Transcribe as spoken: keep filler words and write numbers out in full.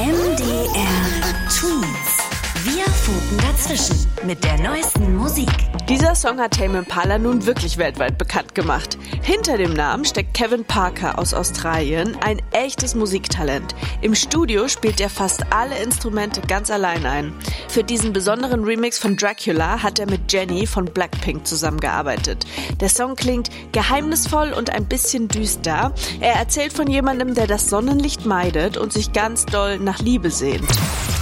M D R Twins. Wir funken dazwischen mit der neuesten Musik. Dieser Song hat Tame Impala nun wirklich weltweit bekannt gemacht. Hinter dem Namen steckt Kevin Parker aus Australien, ein echtes Musiktalent. Im Studio spielt er fast alle Instrumente ganz allein ein. Für diesen besonderen Remix von Dracula hat er mit Jennie von Blackpink zusammengearbeitet. Der Song klingt geheimnisvoll und ein bisschen düster. Er erzählt von jemandem, der das Sonnenlicht meidet und sich ganz doll nach Liebe sehnt.